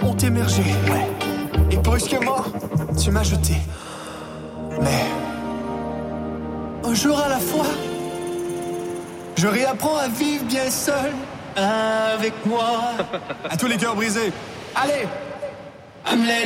ont émergé. Ouais. Et brusquement, tu m'as jeté. Mais un jour à la fois, je réapprends à vivre bien seul avec moi. À tous les cœurs brisés. Allez, I'm